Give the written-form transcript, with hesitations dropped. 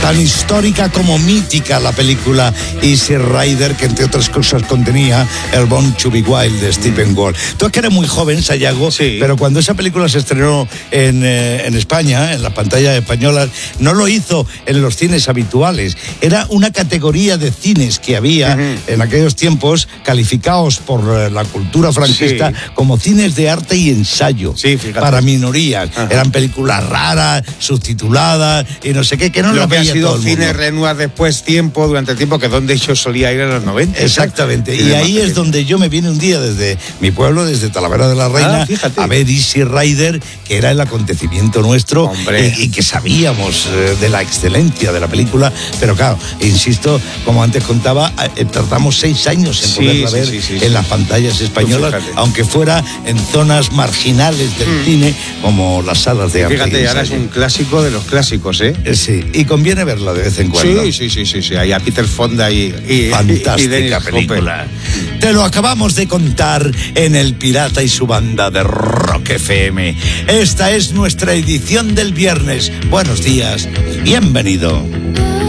tan histórica como mítica la película Easy Rider, que entre otras cosas contenía el Born to Be Wild de Stephen Ward. Tú es que eres muy joven, Sayago, sí, pero cuando esa película se estrenó en España, en las pantallas españolas, no lo hizo en los cines habituales. Era una categoría de cines que había en aquellos tiempos, calificados por la cultura franquista como cines de arte y ensayo para minorías. Eran películas raras, subtituladas y no sé qué, que no lo la que ha veía sido todo el cine mundo. Renoir después durante el tiempo que donde yo solía ir en los 90. Exactamente, y ahí es donde yo me vine un día desde mi pueblo, desde Talavera de la Reina, a ver Easy Rider, que era el acontecimiento nuestro y que sabíamos de la excelencia de la película, pero claro, insisto, como antes contaba, tardamos 6 años en poderla ver en las pantallas españolas, aunque fuera en zonas marginales del cine, como las salas de arte. Fíjate, ahora es un clásico de los clásicos, Sí, y conviene verla de vez en cuando. Sí, ahí a Peter Fonda y fantástica película. Te lo acabamos de contar en El Pirata y su banda de Rock FM. Esta es nuestra edición del viernes. Buenos días y bienvenido.